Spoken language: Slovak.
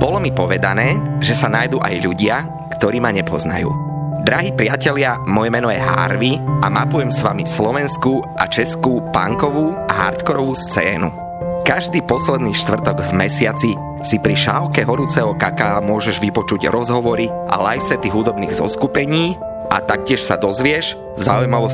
Bolo mi povedané, že sa nájdú aj ľudia, ktorí ma nepoznajú. Drahí priatelia, moje meno je Harvey a mapujem s vami slovenskú a českú punkovú a hardkorovú scénu. Každý posledný štvrtok v mesiaci si pri šálke horúceho kaká môžeš vypočuť rozhovory a livesety hudobných zoskupení a taktiež sa dozvieš zaujímavosti